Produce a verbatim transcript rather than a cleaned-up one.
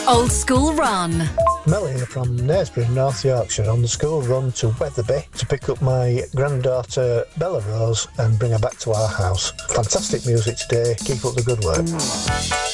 Old School Run. Mel here from Knaresborough, North Yorkshire, on the school run to Wetherby to pick up my granddaughter Bella Rose and bring her back to our house. Fantastic music today. Keep up the good work.